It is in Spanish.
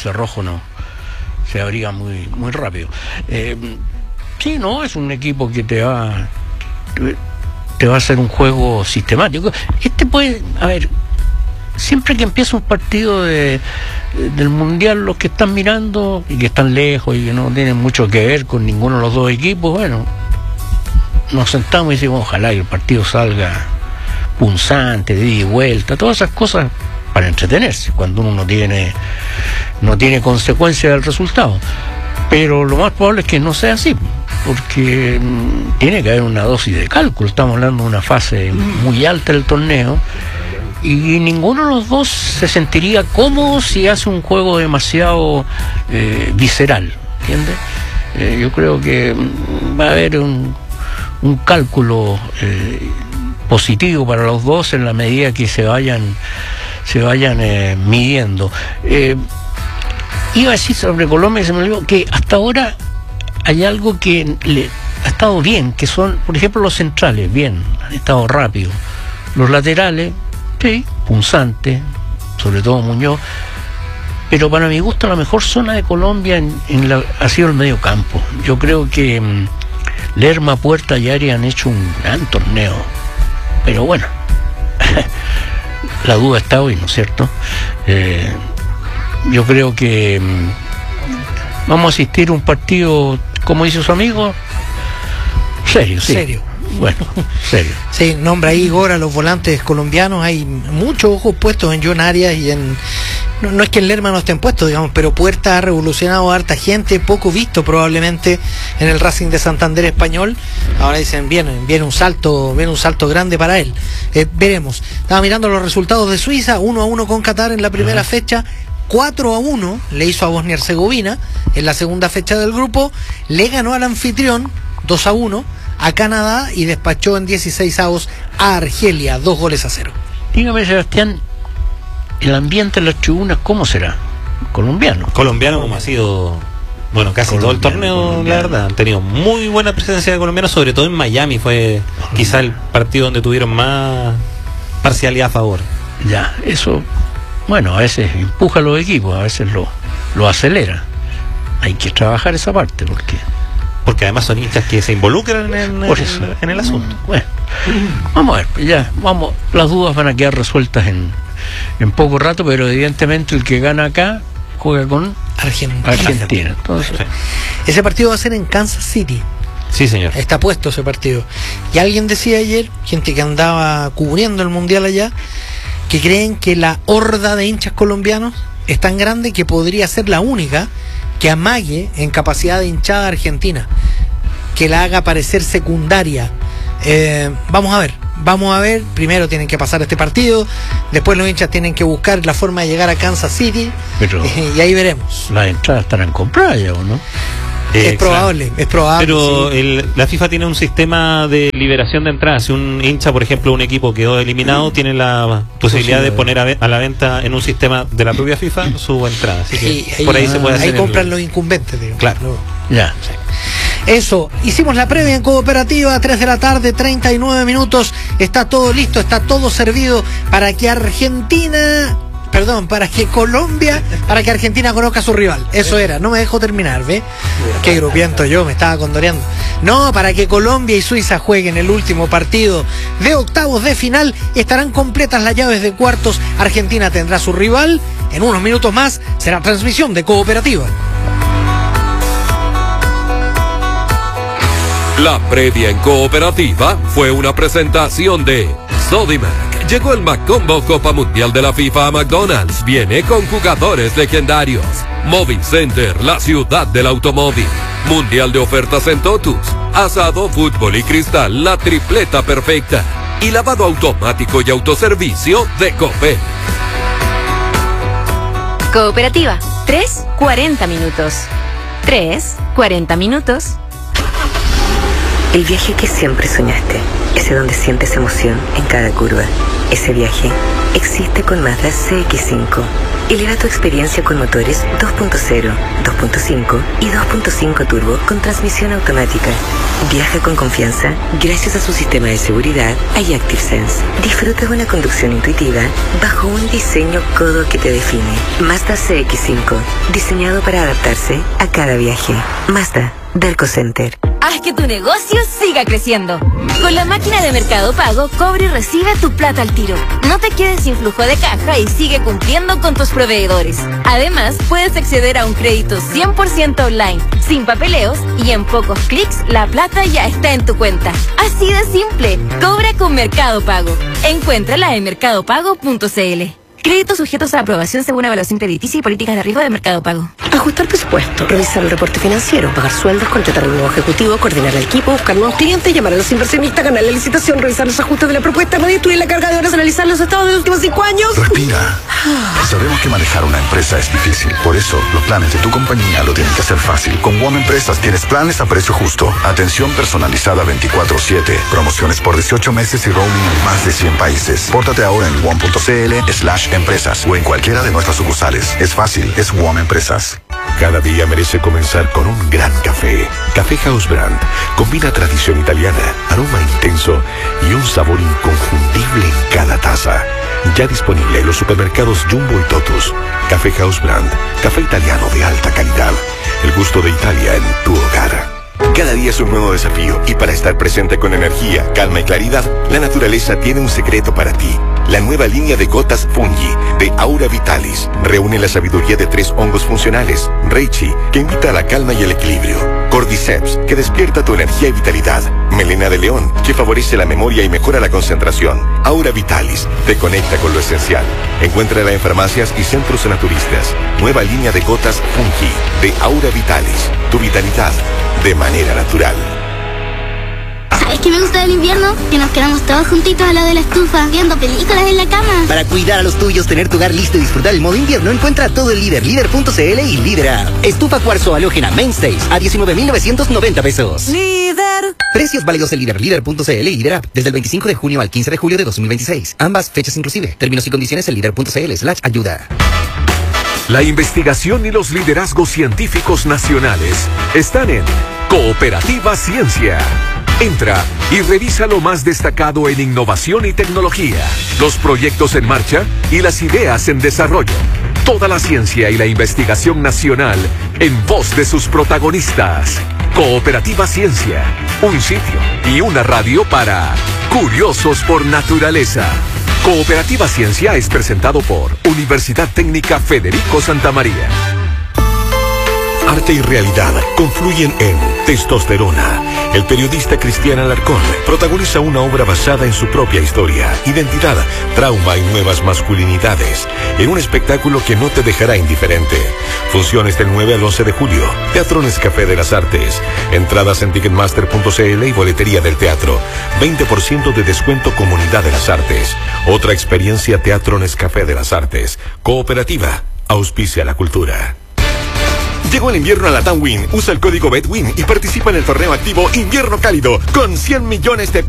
cerrojo no se abriga muy rápido. Sí, no, es un equipo que te va a hacer un juego sistemático. Puede, a ver, siempre que empieza un partido del Mundial, los que están mirando y que están lejos y que no tienen mucho que ver con ninguno de los dos equipos, bueno, nos sentamos y decimos, ojalá que el partido salga punzante, de ida y vuelta, todas esas cosas para entretenerse, cuando uno no tiene consecuencia del resultado. Pero lo más probable es que no sea así, porque tiene que haber una dosis de cálculo. Estamos hablando de una fase muy alta del torneo y ninguno de los dos se sentiría cómodo si hace un juego demasiado visceral, ¿entiendes? Yo creo que va a haber un cálculo positivo para los dos en la medida que se vayan midiendo. Iba a decir sobre Colombia, se me olvidó, que hasta ahora hay algo que ha estado bien, que son, por ejemplo, los centrales, bien, han estado rápidos. Los laterales, sí, punzantes, sobre todo Muñoz. Pero para mi gusto la mejor zona de Colombia ha sido el medio campo. Yo creo que Lerma, Puerta y Arias han hecho un gran torneo. Pero bueno, la duda está hoy, ¿no es cierto? Yo creo que vamos a asistir a un partido, como dice su amigo, serio, sí. Serio. Bueno, serio. Sí, nombra ahí Igor a los volantes colombianos. Hay muchos ojos puestos en John Arias y en... No es que en Lerma no estén puestos, digamos, pero Puerta ha revolucionado a harta gente, poco visto probablemente en el Racing de Santander español. Ahora dicen, viene un salto grande para él. Veremos. Estaba mirando los resultados de Suiza, 1-1 con Qatar en la primera fecha. 4-1 le hizo a Bosnia-Herzegovina en la segunda fecha del grupo. Le ganó al anfitrión 2-1 a Canadá y despachó en 16avos a Argelia 2-0. Dígame, Sebastián, el ambiente en las tribunas, ¿cómo será? Colombiano como ha sido, bueno, casi todo el torneo, la verdad. Han tenido muy buena presencia de colombianos, sobre todo en Miami fue quizá el partido donde tuvieron más parcialidad a favor. Ya, eso, bueno, a veces empuja a los equipos, a veces lo acelera. Hay que trabajar esa parte, porque además son hinchas que se involucran en el asunto. Bueno, vamos a ver, las dudas van a quedar resueltas en poco rato, pero evidentemente el que gana acá juega con Argentina. Entonces, ese partido va a ser en Kansas City. Sí, señor. Está puesto ese partido. Y alguien decía ayer, gente que andaba cubriendo el mundial allá, que creen que la horda de hinchas colombianos es tan grande que podría ser la única que amague en capacidad de hinchada argentina, que la haga parecer secundaria. Vamos a ver, primero tienen que pasar este partido, después los hinchas tienen que buscar la forma de llegar a Kansas City, y ahí veremos. Las entradas estarán compradas ya, ¿o no? Es probable. Pero sí. La FIFA tiene un sistema de liberación de entradas. Si un hincha, por ejemplo, un equipo quedó eliminado, tiene la posibilidad de poner a la venta en un sistema de la propia FIFA su entrada. Así que ahí, por ahí se puede hacer. Ahí compran los incumbentes, digamos. Claro. Ya. Sí. Eso, hicimos la previa en Cooperativa, 3 de la tarde, 39 minutos. Está todo listo, está todo servido para que para que Argentina conozca a su rival. Eso era, no me dejo terminar, ¿ve? Qué grupiento yo, me estaba condoreando. No, para que Colombia y Suiza jueguen el último partido de octavos de final. Estarán completas las llaves de cuartos. Argentina tendrá su rival. En unos minutos más será transmisión de Cooperativa. La previa en Cooperativa fue una presentación de Sodimac. Llegó el Macombo Copa Mundial de la FIFA a McDonald's. Viene con jugadores legendarios. Movie Center, la ciudad del automóvil. Mundial de ofertas en Totus. Asado, fútbol y cristal, la tripleta perfecta. Y lavado automático y autoservicio de Copé. Cooperativa, 3:40 minutos. 3:40 minutos. El viaje que siempre soñaste, ese donde sientes emoción en cada curva, ese viaje existe con Mazda CX-5. Eleva tu experiencia con motores 2.0, 2.5 y 2.5 turbo con transmisión automática. Viaja con confianza gracias a su sistema de seguridad iActive Sense. Disfruta de una conducción intuitiva bajo un diseño codo que te define. Mazda CX-5, diseñado para adaptarse a cada viaje. Mazda, Delco Center. Haz que tu negocio siga creciendo. Con la máquina de Mercado Pago, cobra y recibe tu plata al tiro. No te quedes sin flujo de caja y sigue cumpliendo con tus proveedores. Además, puedes acceder a un crédito 100% online, sin papeleos y en pocos clics la plata ya está en tu cuenta. Así de simple. Cobra con Mercado Pago. Encuéntrala en mercadopago.cl. Créditos sujetos a aprobación según evaluación crediticia y políticas de riesgo de Mercado Pago. Ajustar presupuesto, revisar el reporte financiero, pagar sueldos, contratar un nuevo ejecutivo, coordinar el equipo, buscar nuevos clientes, llamar a los inversionistas, ganar la licitación, revisar los ajustes de la propuesta, redistribuir la carga de horas, analizar los estados de los últimos 5 años. Respira. Sabemos que manejar una empresa es difícil. Por eso, los planes de tu compañía lo tienen que hacer fácil. Con WOM Empresas tienes planes a precio justo. Atención personalizada 24/7. Promociones por 18 meses y roaming en más de 100 países. Pórtate ahora en WOM.cl/empresas o en cualquiera de nuestras sucursales. Es fácil, es WOM Empresas. Cada día merece comenzar con un gran café. Café House Brand combina tradición italiana, aroma intenso y un sabor inconfundible en cada taza. Ya disponible en los supermercados Jumbo y Totus. Café House Brand, café italiano de alta calidad. El gusto de Italia en tu hogar. Cada día es un nuevo desafío y para estar presente con energía, calma y claridad, la naturaleza tiene un secreto para ti. La nueva línea de gotas Fungi de Aura Vitalis reúne la sabiduría de 3 hongos funcionales. Reishi, que invita a la calma y el equilibrio. Cordyceps, que despierta tu energía y vitalidad. Melena de león, que favorece la memoria y mejora la concentración. Aura Vitalis, te conecta con lo esencial. Encuéntrala en farmacias y centros naturistas. Nueva línea de gotas Fungi de Aura Vitalis. Tu vitalidad de manera natural. ¿Sabes qué me gusta del invierno? Que nos quedamos todos juntitos al lado de la estufa, viendo películas en la cama. Para cuidar a los tuyos, tener tu hogar listo y disfrutar el modo invierno, encuentra todo el Líder, Líder.cl y Líder App. Estufa cuarzo halógena Mainstays a 19,990 pesos. ¡Líder! Precios válidos en Líder, Líder.cl y Líder App desde el 25 de junio al 15 de julio de 2026. Ambas fechas inclusive. Términos y condiciones en Líder.cl/ayuda. La investigación y los liderazgos científicos nacionales están en Cooperativa Ciencia. Entra y revisa lo más destacado en innovación y tecnología, los proyectos en marcha y las ideas en desarrollo. Toda la ciencia y la investigación nacional en voz de sus protagonistas. Cooperativa Ciencia, un sitio y una radio para curiosos por naturaleza. Cooperativa Ciencia es presentado por Universidad Técnica Federico Santa María. Arte y realidad confluyen en Testosterona. El periodista Cristian Alarcón protagoniza una obra basada en su propia historia, identidad, trauma y nuevas masculinidades, en un espectáculo que no te dejará indiferente. Funciones del 9 al 11 de julio. Teatro Nescafé de las Artes. Entradas en Ticketmaster.cl y boletería del teatro. 20% de descuento Comunidad de las Artes. Otra experiencia Teatro Nescafé de las Artes. Cooperativa. Auspicia la cultura. Llegó el invierno a la TAM Win. Usa el código BETWIN y participa en el torneo activo Invierno Cálido con 100 millones de